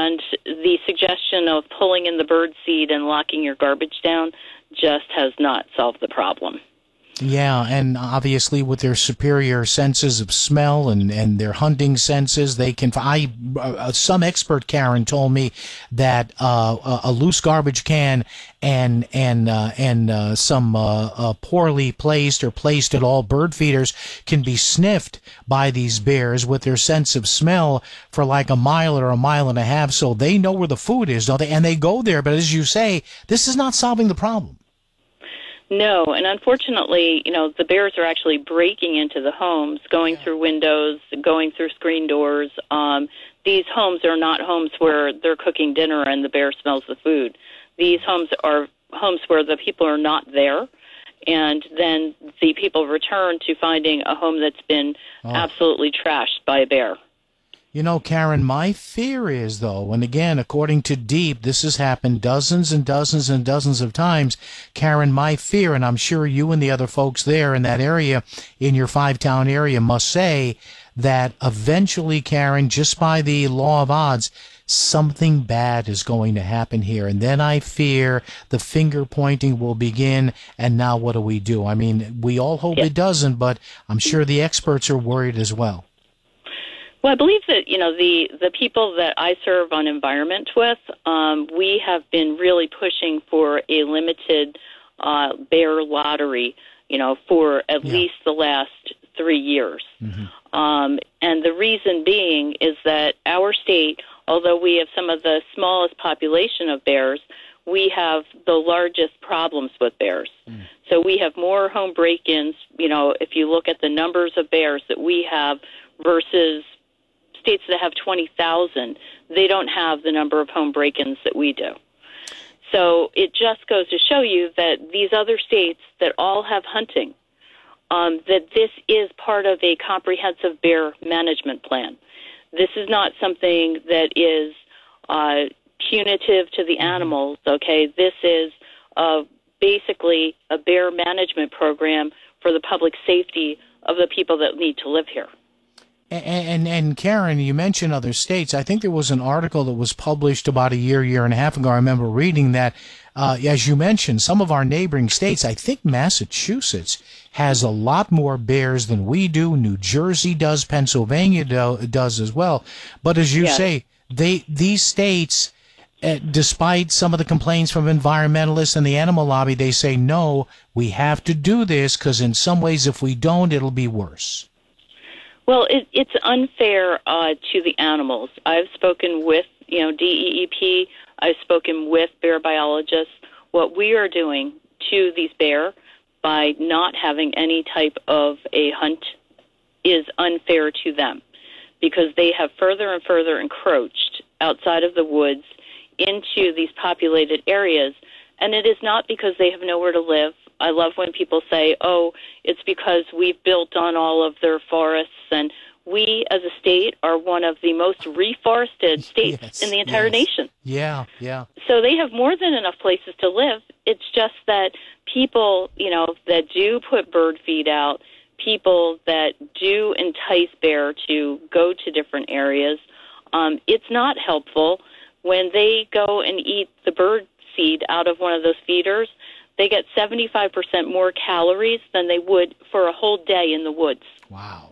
And the suggestion of pulling in the bird seed and locking your garbage down just has not solved the problem. Yeah, and obviously with their superior senses of smell and their hunting senses, they can. Some expert, Karen, told me that a loose garbage can and some poorly placed or placed at all bird feeders can be sniffed by these bears with their sense of smell for like a mile or a mile and a half, so they know where the food is, don't they? And they go there, but as you say, this is not solving the problem. No, and unfortunately, the bears are actually breaking into the homes, going through windows, going through screen doors. These homes are not homes where they're cooking dinner and the bear smells the food. These homes are homes where the people are not there, and then the people return to finding a home that's been absolutely trashed by a bear. You know, Karen, my fear is, though, and again, according to Deep, this has happened dozens and dozens and dozens of times. Karen, my fear, and I'm sure you and the other folks there in that area, in your five-town area, must say that eventually, Karen, just by the law of odds, something bad is going to happen here. And then I fear the finger pointing will begin, and now what do we do? I mean, we all hope it doesn't, but I'm sure the experts are worried as well. Well, I believe that, the people that I serve on environment with, we have been really pushing for a limited bear lottery, for at least the last 3 years. Mm-hmm. And the reason being is that our state, although we have some of the smallest population of bears, we have the largest problems with bears. Mm. So we have more home break-ins, if you look at the numbers of bears that we have versus states that have 20,000, they don't have the number of home break-ins that we do. So it just goes to show you that these other states that all have hunting, that this is part of a comprehensive bear management plan. This is not something that is punitive to the animals, okay? This is basically a bear management program for the public safety of the people that need to live here. And Karen, you mentioned other states. I think there was an article that was published about a year and a half ago. I remember reading that, as you mentioned, some of our neighboring states, I think Massachusetts has a lot more bears than we do. New Jersey does. Pennsylvania does as well. But as you say, these states, despite some of the complaints from environmentalists and the animal lobby, they say, no, we have to do this because in some ways, if we don't, it'll be worse. Well, it's unfair to the animals. I've spoken with, DEEP. I've spoken with bear biologists. What we are doing to these bear by not having any type of a hunt is unfair to them because they have further and further encroached outside of the woods into these populated areas, and it is not because they have nowhere to live. I love when people say, it's because we've built on all of their forests, and we as a state are one of the most reforested states in the entire nation. Yeah. So they have more than enough places to live. It's just that people, that do put bird feed out, people that do entice bear to go to different areas, it's not helpful when they go and eat the bird seed out of one of those feeders. They get 75% more calories than they would for a whole day in the woods. Wow.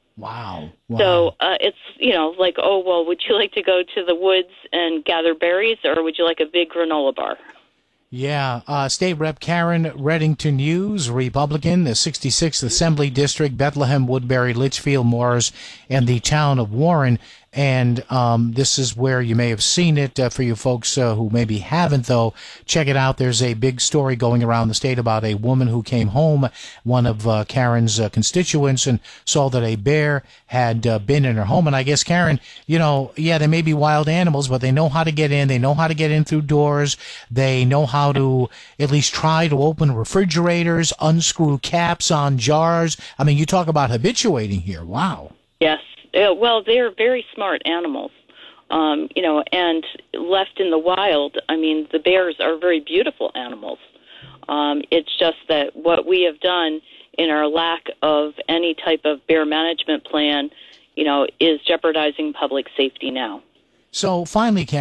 So it's, would you like to go to the woods and gather berries, or would you like a big granola bar? Yeah. State Rep Karen Reddington Hughes, Republican, the 66th Assembly District, Bethlehem, Woodbury, Litchfield, Morris, and the town of Warren. And this is where you may have seen it. For you folks who maybe haven't, though, check it out. There's a big story going around the state about a woman who came home, one of Karen's constituents, and saw that a bear had been in her home. And I guess, Karen, they may be wild animals, but they know how to get in. They know how to get in through doors. They know how to at least try to open refrigerators, unscrew caps on jars. I mean, you talk about habituating here. Wow. Yes. Well, they're very smart animals, and left in the wild, I mean, the bears are very beautiful animals. It's just that what we have done in our lack of any type of bear management plan, is jeopardizing public safety now. So finally,